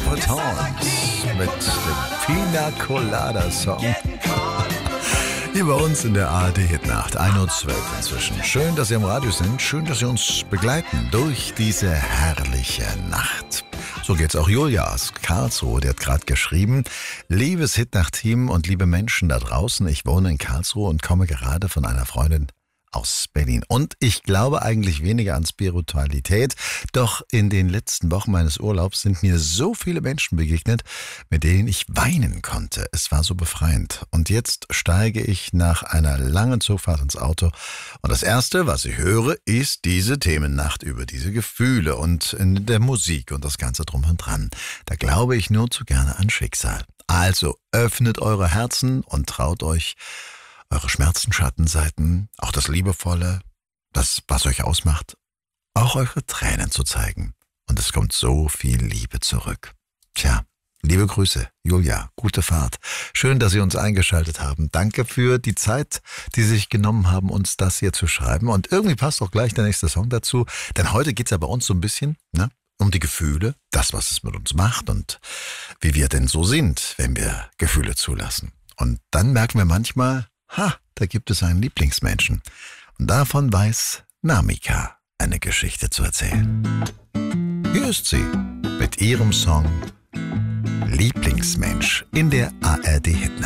Putons mit dem Pina Colada Song. Hier bei uns in der ARD Hitnacht, 1:12 Uhr inzwischen. Schön, dass Sie am Radio sind. Schön, dass Sie uns begleiten durch diese herrliche Nacht. So geht's auch Julia aus Karlsruhe. Die hat gerade geschrieben: Liebes Hitnacht-Team und liebe Menschen da draußen, ich wohne in Karlsruhe und komme gerade von einer Freundin aus Berlin. Und ich glaube eigentlich weniger an Spiritualität. Doch in den letzten Wochen meines Urlaubs sind mir so viele Menschen begegnet, mit denen ich weinen konnte. Es war so befreiend. Und jetzt steige ich nach einer langen Zugfahrt ins Auto. Und das Erste, was ich höre, ist diese Themennacht über diese Gefühle und in der Musik und das Ganze drum und dran. Da glaube ich nur zu gerne an Schicksal. Also öffnet eure Herzen und traut euch, eure Schmerzen, Schattenseiten, auch das Liebevolle, das, was euch ausmacht, auch eure Tränen zu zeigen. Und es kommt so viel Liebe zurück. Tja, liebe Grüße, Julia, gute Fahrt. Schön, dass Sie uns eingeschaltet haben. Danke für die Zeit, die Sie sich genommen haben, uns das hier zu schreiben. Und irgendwie passt auch gleich der nächste Song dazu. Denn heute geht's ja bei uns so ein bisschen, um die Gefühle, das, was es mit uns macht und wie wir denn so sind, wenn wir Gefühle zulassen. Und dann merken wir manchmal, da gibt es einen Lieblingsmenschen. Und davon weiß Namika eine Geschichte zu erzählen. Hier ist sie mit ihrem Song Lieblingsmensch in der ARD Hitnacht.